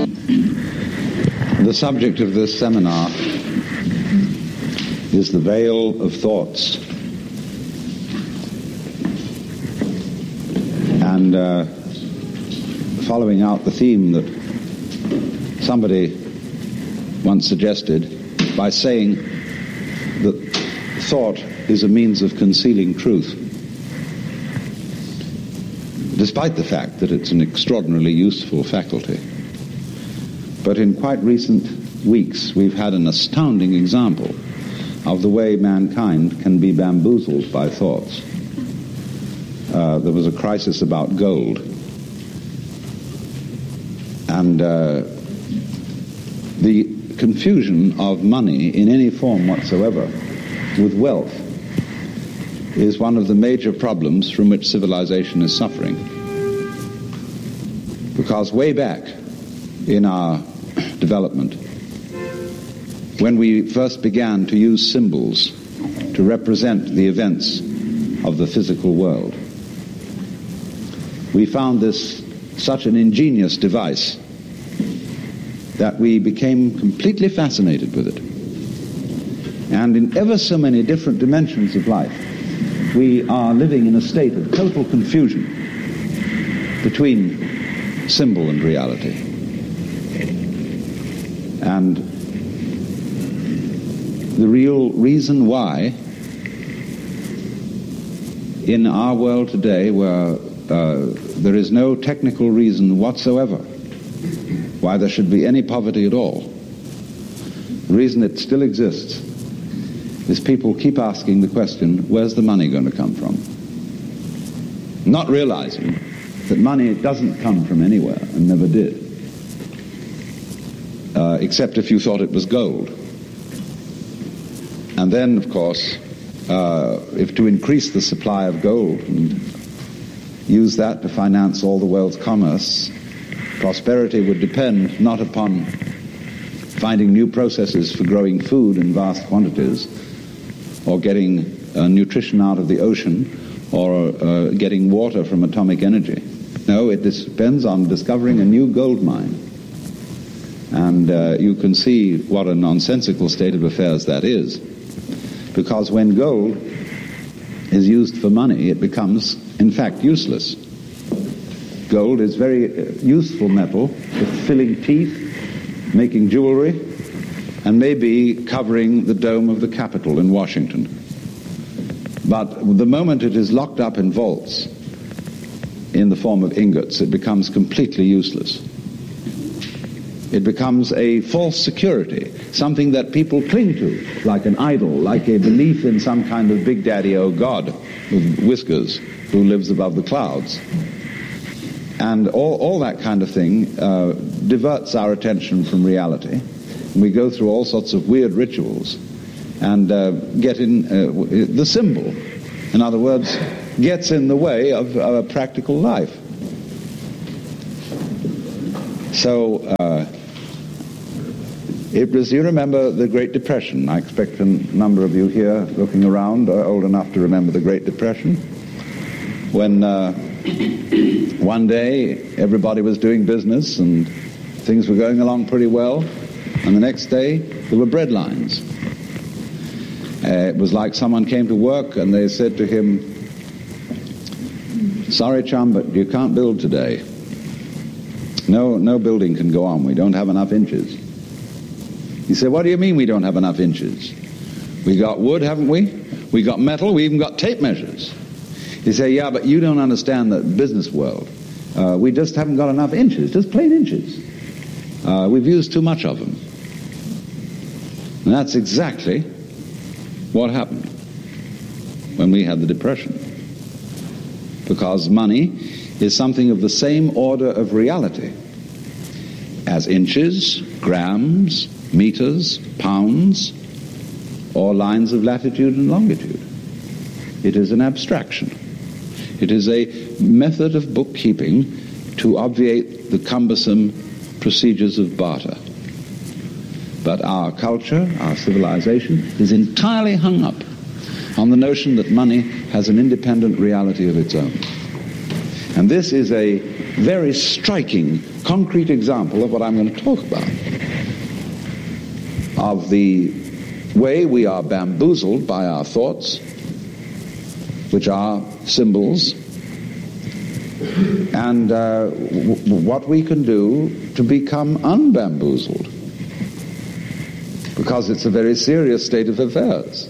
The subject of this seminar is the veil of thoughts. And following out the theme that somebody once suggested by saying that thought is a means of concealing truth, despite the fact that it's an extraordinarily useful faculty. But in quite recent weeks, we've had an astounding example of the way mankind can be bamboozled by thoughts. There was a crisis about gold. And the confusion of money in any form whatsoever with wealth is one of the major problems from which civilization is suffering. Because way back in our development, when we first began to use symbols to represent the events of the physical world, we found this such an ingenious device that we became completely fascinated with it. And in ever so many different dimensions of life, we are living in a state of total confusion between symbol and reality. And the real reason why in our world today, where there is no technical reason whatsoever why there should be any poverty at all, the reason it still exists is people keep asking the question, where's the money going to come from? Not realizing that money doesn't come from anywhere and never did, except if you thought it was gold. And then, of course, if to increase the supply of gold and use that to finance all the world's commerce, prosperity would depend not upon finding new processes for growing food in vast quantities, or getting nutrition out of the ocean, or getting water from atomic energy. No, it depends on discovering a new gold mine. And you can see what a nonsensical state of affairs that is. Because when gold is used for money, it becomes, in fact, useless. Gold is very useful metal for filling teeth, making jewelry, and maybe covering the dome of the Capitol in Washington. But the moment it is locked up in vaults in the form of ingots, it becomes completely useless. It becomes a false security, something that people cling to, like an idol, like a belief in some kind of big daddy, oh God, with whiskers, who lives above the clouds. And all that kind of thing diverts our attention from reality. We go through all sorts of weird rituals and get in the symbol. In other words, gets in the way of a practical life. So it was, you remember the Great Depression. I expect a number of you here looking around are old enough to remember the Great Depression, when one day everybody was doing business and things were going along pretty well, and the next day there were bread lines. It was like someone came to work and they said to him, sorry chum, but you can't build today. No building can go on. We don't have enough inches. He said, what do you mean we don't have enough inches? We got wood, haven't we? We got metal, we even got tape measures. He said, yeah, but you don't understand the business world. We just haven't got enough inches, just plain inches. We've used too much of them. And that's exactly what happened when we had the Depression. Because money is something of the same order of reality as inches, grams, meters, pounds, or lines of latitude and longitude. It is an abstraction. It is a method of bookkeeping to obviate the cumbersome procedures of barter. But our culture, our civilization, is entirely hung up on the notion that money has an independent reality of its own. And this is a very striking concrete example of what I'm going to talk about, of the way we are bamboozled by our thoughts, which are symbols, and what we can do to become unbamboozled, because it's a very serious state of affairs.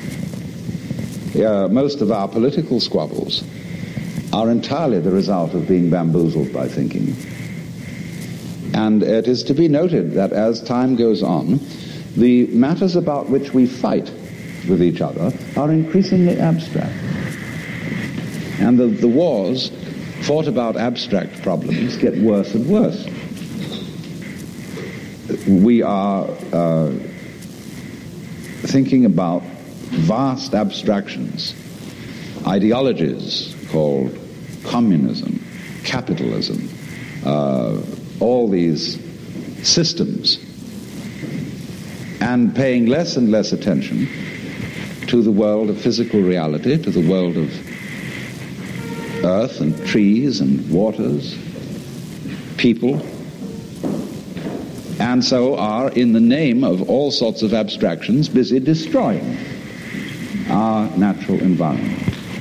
Most of our political squabbles are entirely the result of being bamboozled by thinking. And it is to be noted that as time goes on, the matters about which we fight with each other are increasingly abstract. And the wars fought about abstract problems get worse and worse. We are thinking about vast abstractions, ideologies called communism, capitalism, all these systems, and paying less and less attention to the world of physical reality, to the world of earth and trees and waters, people, and so are, in the name of all sorts of abstractions, busy destroying our natural environment.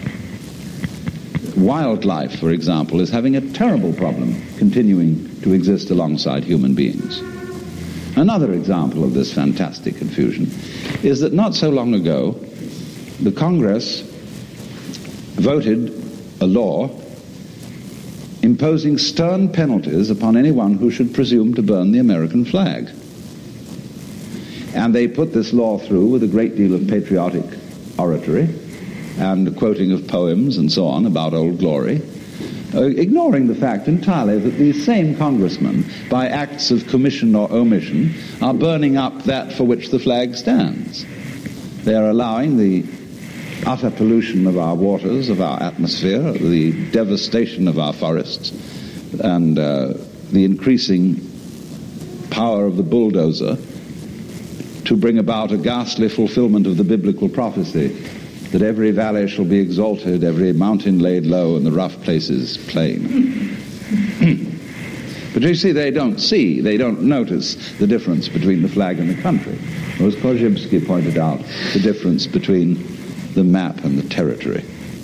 Wildlife, for example, is having a terrible problem continuing to exist alongside human beings. Another example of this fantastic confusion is that not so long ago, the Congress voted a law imposing stern penalties upon anyone who should presume to burn the American flag. And they put this law through with a great deal of patriotic oratory and quoting of poems and so on about Old Glory, ignoring the fact entirely that these same congressmen, by acts of commission or omission, are burning up that for which the flag stands. They are allowing the utter pollution of our waters, of our atmosphere, the devastation of our forests, and the increasing power of the bulldozer to bring about a ghastly fulfillment of the biblical prophecy that every valley shall be exalted, every mountain laid low, and the rough places plain. But you see, they don't notice the difference between the flag and the country. Or as Korzybski pointed out, the difference between the map and the territory.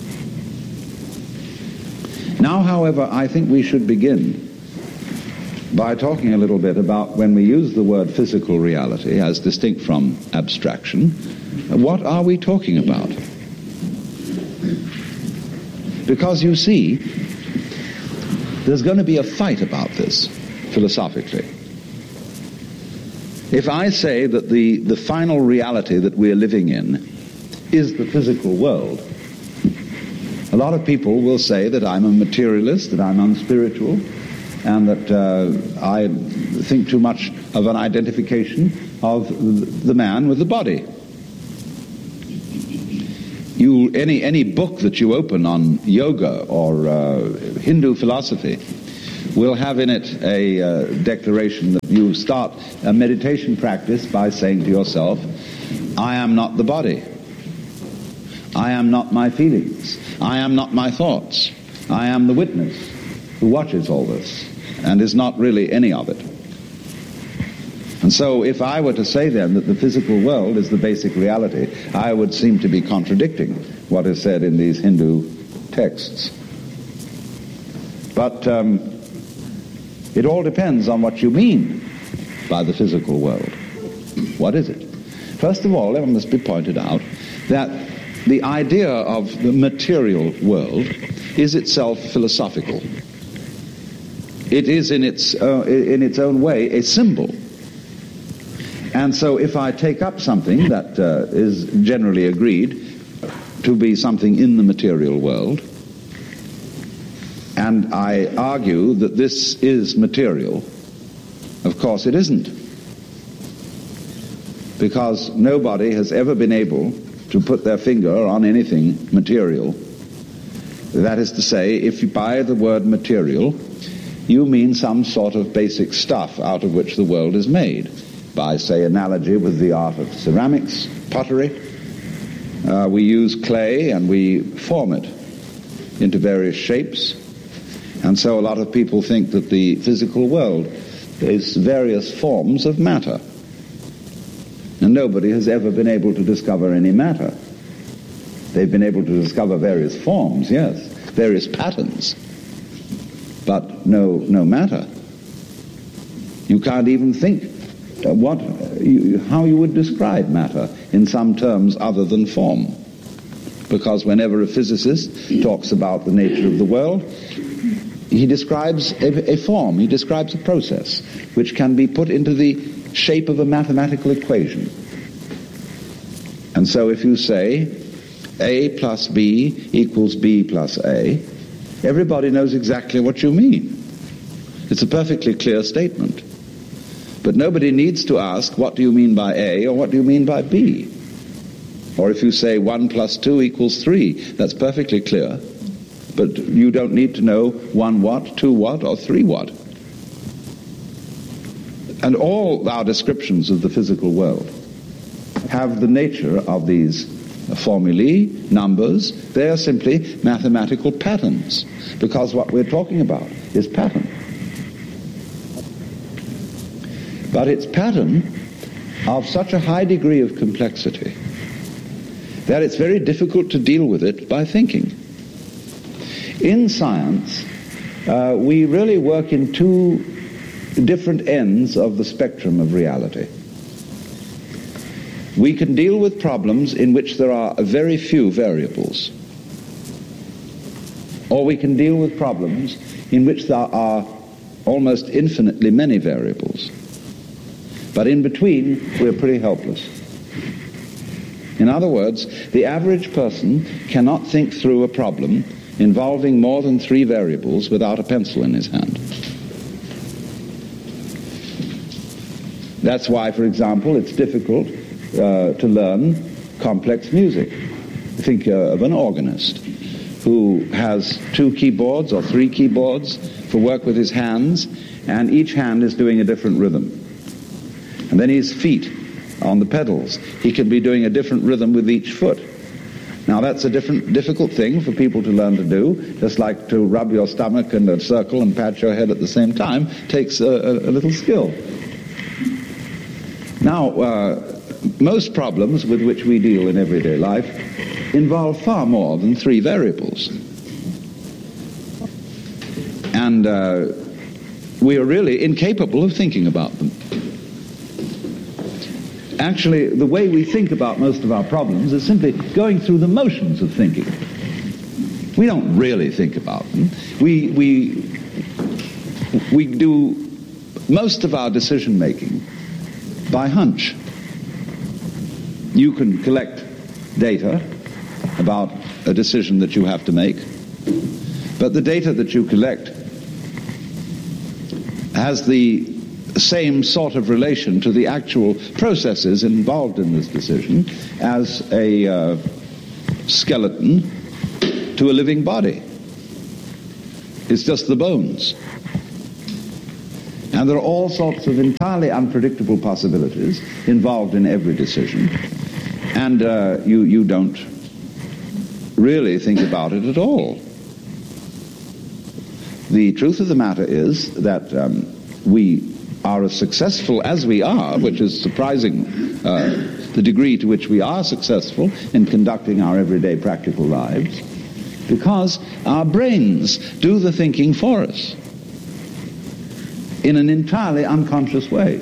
Now, however, I think we should begin by talking a little bit about, when we use the word physical reality as distinct from abstraction, what are we talking about? Because you see, there's going to be a fight about this philosophically. If I say that the final reality that we're living in is the physical world, a lot of people will say that I'm a materialist, that I'm unspiritual, and that I think too much of an identification of the man with the body. Any book that you open on yoga or Hindu philosophy will have in it a declaration that you start a meditation practice by saying to yourself, I am not the body. I am not my feelings. I am not my thoughts. I am the witness who watches all this and is not really any of it. And so if I were to say then that the physical world is the basic reality, I would seem to be contradicting what is said in these Hindu texts. But it all depends on what you mean by the physical world. What is it? First of all, it must be pointed out that the idea of the material world is itself philosophical. It is in its own way a symbol. And so if I take up something that is generally agreed to be something in the material world, and I argue that this is material, of course it isn't. Because nobody has ever been able to put their finger on anything material. That is to say, if you by the word material, you mean some sort of basic stuff out of which the world is made. By, say, analogy with the art of ceramics, pottery, we use clay and we form it into various shapes. And so a lot of people think that the physical world is various forms of matter. And nobody has ever been able to discover any matter. They've been able to discover various forms, yes, various patterns, but no matter. You can't even think how you would describe matter in some terms other than form. Because whenever a physicist talks about the nature of the world, he describes a form, he describes a process, which can be put into the shape of a mathematical equation. And so if you say A plus B equals B plus A, everybody knows exactly what you mean. It's a perfectly clear statement. But nobody needs to ask, what do you mean by A or what do you mean by B? Or if you say 1 plus 2 equals 3, that's perfectly clear. But you don't need to know 1 what, 2 what, or 3 what. And all our descriptions of the physical world have the nature of these formulae, numbers. They are simply mathematical patterns, because what we're talking about is pattern. But it's pattern of such a high degree of complexity that it's very difficult to deal with it by thinking. In science, we really work in two different ends of the spectrum of reality. We can deal with problems in which there are very few variables, or we can deal with problems in which there are almost infinitely many variables. But in between, we're pretty helpless. In other words, the average person cannot think through a problem involving more than 3 variables without a pencil in his hand. That's why, for example, it's difficult to learn complex music. Think of an organist who has 2 keyboards or 3 keyboards for work with his hands, and each hand is doing a different rhythm. And then his feet on the pedals. He can be doing a different rhythm with each foot. Now that's a difficult thing for people to learn to do, just like to rub your stomach in a circle and pat your head at the same time takes a little skill. Now, most problems with which we deal in everyday life involve far more than 3 variables. And we are really incapable of thinking about them. Actually, the way we think about most of our problems is simply going through the motions of thinking. We don't really think about them. We do most of our decision-making by hunch. You can collect data about a decision that you have to make, but the data that you collect has the same sort of relation to the actual processes involved in this decision as a skeleton to a living body. It's just the bones. And there are all sorts of entirely unpredictable possibilities involved in every decision, and you don't really think about it at all. The truth of the matter is that we are as successful as we are, which is surprising, the degree to which we are successful in conducting our everyday practical lives, because our brains do the thinking for us in an entirely unconscious way.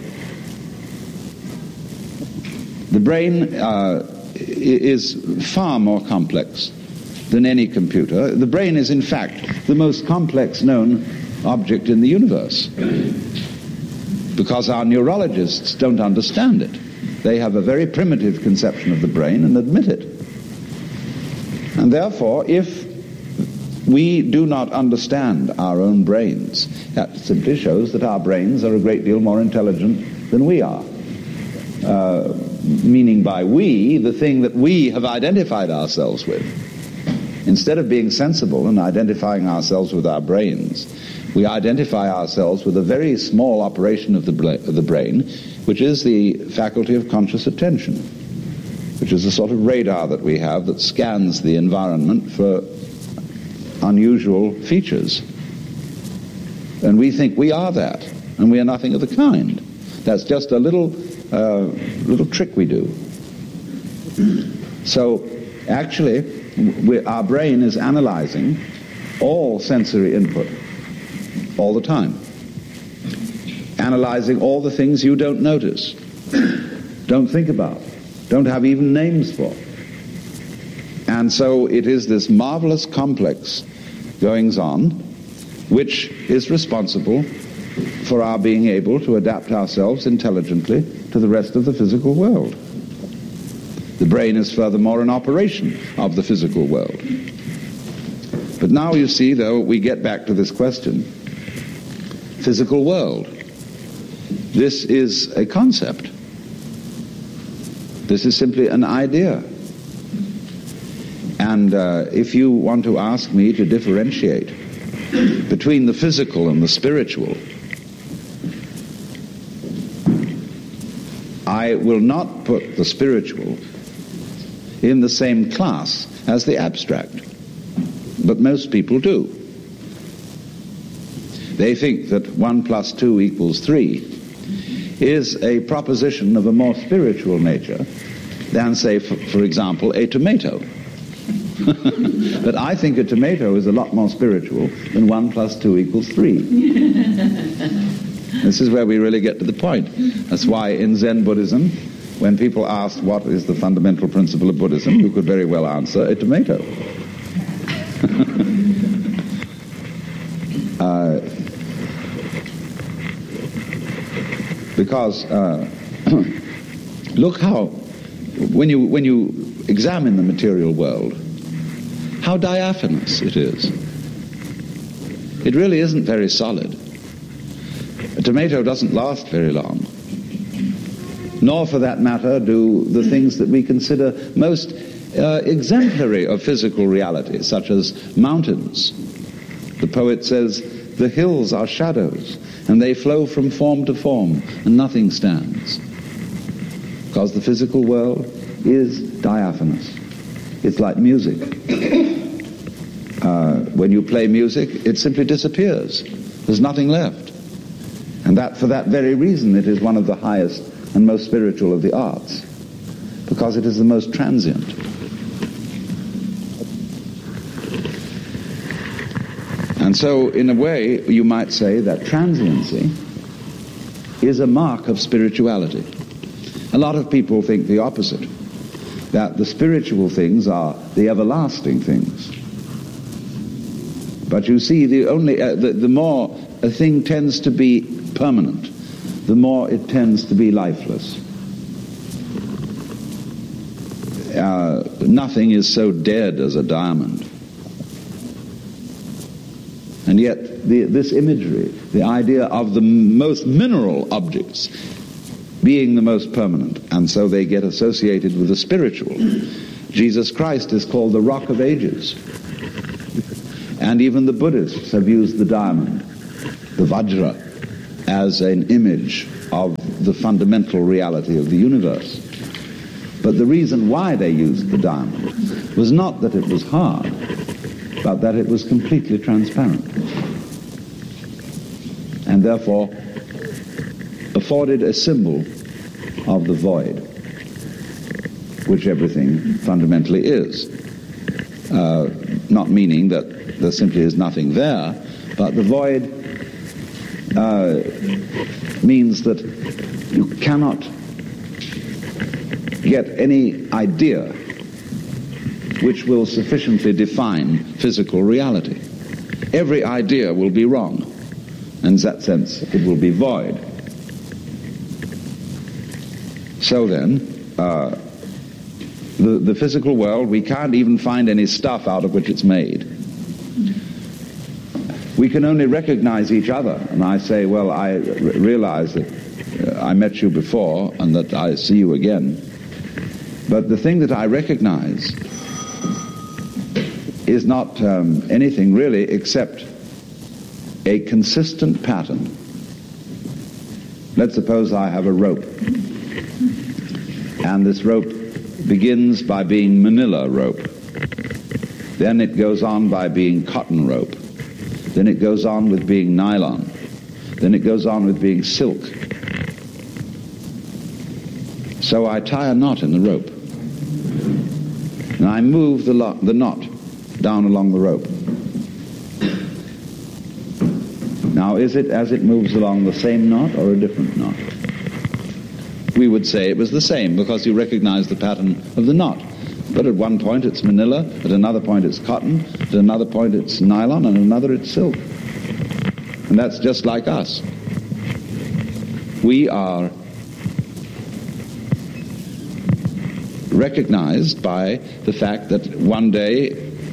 The brain is far more complex than any computer. The brain is, in fact, the most complex known object in the universe, because our neurologists don't understand it. They have a very primitive conception of the brain and admit it. And therefore, if we do not understand our own brains, that simply shows that our brains are a great deal more intelligent than we are. Meaning by we, the thing that we have identified ourselves with. Instead of being sensible and identifying ourselves with our brains, we identify ourselves with a very small operation of the brain, which is the faculty of conscious attention, which is a sort of radar that we have that scans the environment for unusual features. And we think we are that, and we are nothing of the kind. That's just a little trick we do. So, actually, our brain is analyzing all sensory input all the time. Analyzing all the things you don't notice, don't think about, don't have even names for. And so it is this marvelous complex goings-on which is responsible for our being able to adapt ourselves intelligently to the rest of the physical world. The brain is furthermore an operation of the physical world. But now you see, though, we get back to this question. Physical world. This is a concept. This is simply an idea. And if you want to ask me to differentiate between the physical and the spiritual, I will not put the spiritual in the same class as the abstract. But most people do. They think that 1 + 2 = 3 is a proposition of a more spiritual nature than, say, for example, a tomato. But I think a tomato is a lot more spiritual than 1 + 2 = 3. This is where we really get to the point. That's why in Zen Buddhism, when people ask what is the fundamental principle of Buddhism, you could very well answer a tomato. Because look how, when you examine the material world, how diaphanous it is. It really isn't very solid. A tomato doesn't last very long. Nor, for that matter, do the things that we consider most exemplary of physical reality, such as mountains. The poet says, "The hills are shadows, and they flow from form to form, and nothing stands." Because the physical world is diaphanous. It's like music. When you play music, it simply disappears. There's nothing left. And that, for that very reason, it is one of the highest and most spiritual of the arts, because it is the most transient. And so, in a way, you might say that transiency is a mark of spirituality. A lot of people think the opposite, that the spiritual things are the everlasting things. But you see, the more a thing tends to be permanent, the more it tends to be lifeless. Nothing is so dead as a diamond. And yet, this imagery, the idea of the most mineral objects being the most permanent, and so they get associated with the spiritual. Jesus Christ is called the Rock of Ages. And even the Buddhists have used the diamond, the Vajra, as an image of the fundamental reality of the universe. But the reason why they used the diamond was not that it was hard, but that it was completely transparent, and therefore afforded a symbol of the void, which everything fundamentally is. Not meaning that there simply is nothing there, but the void means that you cannot get any idea which will sufficiently define physical reality. Every idea will be wrong. In that sense, it will be void. So then, the physical world, we can't even find any stuff out of which it's made. We can only recognize each other. And I say, well, I realize that I met you before and that I see you again. But the thing that I recognize is not anything really except a consistent pattern. Let's suppose I have a rope. And this rope begins by being manila rope. Then it goes on by being cotton rope. Then it goes on with being nylon. Then it goes on with being silk. So I tie a knot in the rope. And I move the knot down along the rope. Now, is it as it moves along the same knot or a different knot? We would say it was the same because you recognize the pattern of the knot. But at one point it's manila, at another point it's cotton, at another point it's nylon, and another it's silk. And that's just like us. We are recognized by the fact that one day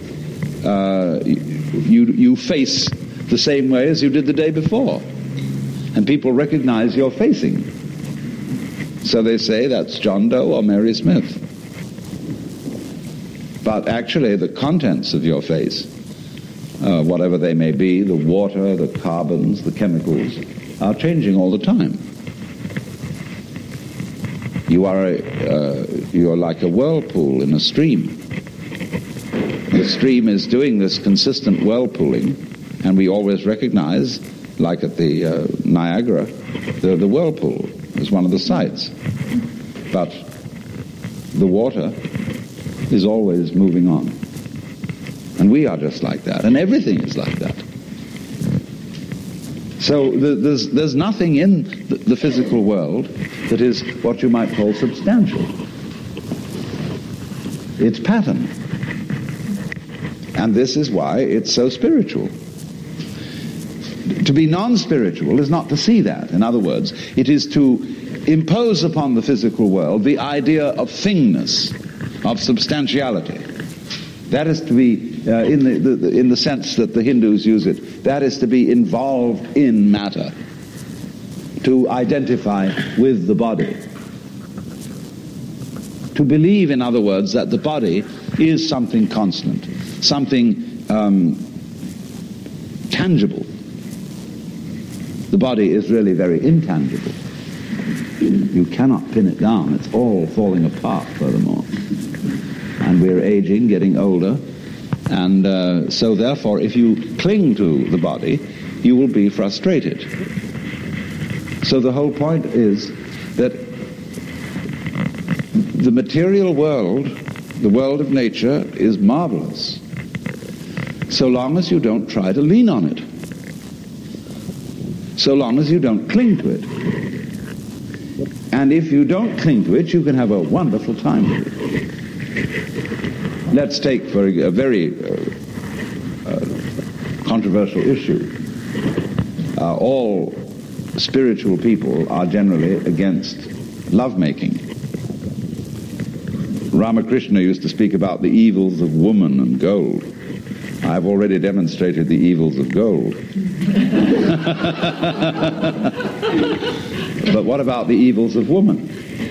you face the same way as you did the day before. And people recognize your facing. So they say that's John Doe or Mary Smith. But actually the contents of your face, whatever they may be, the water, the carbons, the chemicals, are changing all the time. You're like a whirlpool in a stream. The stream is doing this consistent whirlpooling, and we always recognize, like at the Niagara, the whirlpool is one of the sights. But the water is always moving on. And we are just like that, and everything is like that. So there's nothing in the physical world that is what you might call substantial. It's pattern. And this is why it's so spiritual. To be non-spiritual is not to see that. In other words, it is to impose upon the physical world the idea of thingness, of substantiality. That is to be, in the sense that the Hindus use it, that is to be involved in matter, to identify with the body. To believe, in other words, that the body is something constant, something tangible. The body is really very intangible. You cannot pin it down. It's all falling apart, furthermore. And we're aging, getting older, and so therefore if you cling to the body, you will be frustrated. So the whole point is that the material world, the world of nature, is marvelous, so long as you don't try to lean on it, so long as you don't cling to it. And if you don't cling to it, you can have a wonderful time with it. Let's take for a very controversial issue. All spiritual people are generally against lovemaking. Ramakrishna used to speak about the evils of woman and gold. I've already demonstrated the evils of gold. But what about the evils of woman?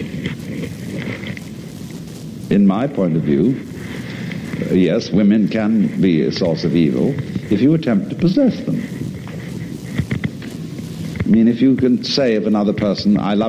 In my point of view, yes, women can be a source of evil if you attempt to possess them. I mean, if you can say of another person, I love